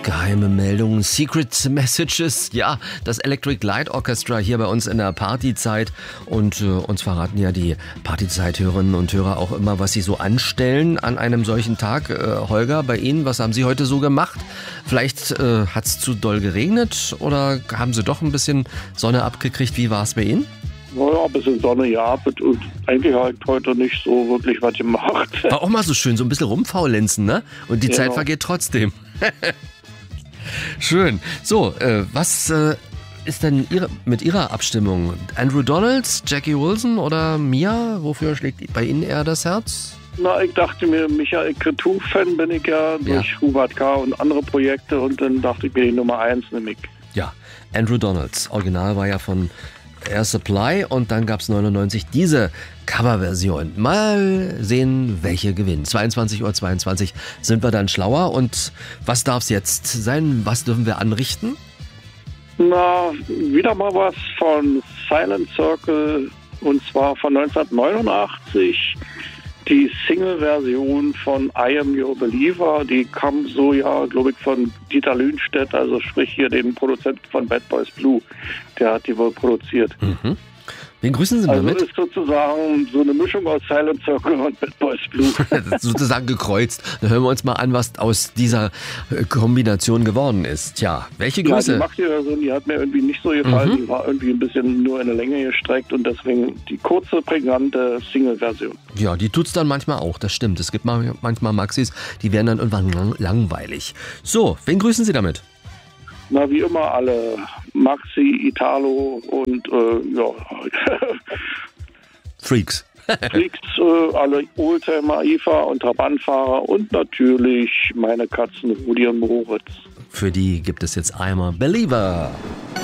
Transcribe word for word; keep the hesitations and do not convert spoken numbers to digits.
Geheime Meldungen, Secret Messages, ja, das Electric Light Orchestra hier bei uns in der Partyzeit und äh, uns verraten ja die Partyzeit-Hörerinnen und Hörer auch immer, was sie so anstellen an einem solchen Tag. Äh, Holger, bei Ihnen, was haben Sie heute so gemacht? Vielleicht äh, hat es zu doll geregnet oder haben Sie doch ein bisschen Sonne abgekriegt? Wie war es bei Ihnen? Naja, ein bisschen Sonne, ja, und eigentlich halt heute nicht so wirklich was gemacht. War auch mal so schön, so ein bisschen rumfaulenzen, ne? Und die Genau. Zeit vergeht trotzdem. Schön. So, äh, was äh, ist denn Ihre, mit Ihrer Abstimmung? Andrew Donalds, Jackie Wilson oder Mia? Wofür schlägt bei Ihnen eher das Herz? Na, ich dachte mir, Michael Cretu-Fan bin ich ja durch Ja. Hubert K. und andere Projekte und dann dachte ich mir, die Nummer eins nehme ich. Ja, Andrew Donalds. Original war ja von Air Supply und dann gab es neunundneunzig diese Coverversion. Mal sehen, welche gewinnen. zweiundzwanzig Uhr zweiundzwanzig sind wir dann schlauer und was darf es jetzt sein? Was dürfen wir anrichten? Na, wieder mal was von Silent Circle und zwar von neunzehnhundertneunundachtzig. Die Single-Version von I Am Your Believer, die kam so ja, glaube ich, von Dieter Lühnstedt, also sprich hier den Produzenten von Bad Boys Blue. Der hat die wohl produziert. Mhm. Wen grüßen Sie Also damit? ist sozusagen so eine Mischung aus Silent Circle und Bad Boys Blue. Sozusagen gekreuzt. Dann hören wir uns mal an, was aus dieser äh, Kombination geworden ist. Tja, welche Ja, Grüße? die Maxi-Version, die hat mir irgendwie nicht so gefallen. Mhm. Die war irgendwie ein bisschen nur in der Länge gestreckt und deswegen die kurze, prägnante Single-Version. Ja, die tut's dann manchmal auch, das stimmt. Es gibt mal, manchmal Maxis, die werden dann irgendwann lang, langweilig. So, wen grüßen Sie damit? Na, wie immer alle Maxi, Italo und äh, ja, Freaks. Freaks, äh, alle Oldtimer, I F A und Trabantfahrer und natürlich meine Katzen Rudi und Moritz. Für die gibt es jetzt einmal Believer.